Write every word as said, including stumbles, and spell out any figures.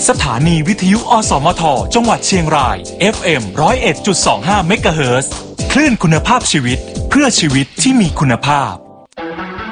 สถานีวิทยุอสมทจังหวัดเชียงราย เอฟ เอ็ม หนึ่งศูนย์เอ็ดจุดสองห้า เมกะเฮิรตซ์ คลื่นคุณภาพชีวิตเพื่อชีวิตที่มีคุณภาพ